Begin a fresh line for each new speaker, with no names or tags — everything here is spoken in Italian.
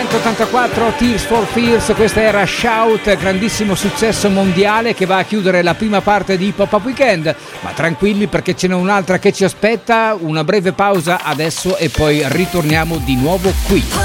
1984, Tears for Fears, questa era Shout, grandissimo successo mondiale che va a chiudere la prima parte di Hip Hop Up Weekend, ma tranquilli perché ce n'è un'altra che ci aspetta, una breve pausa adesso e poi ritorniamo di nuovo qui.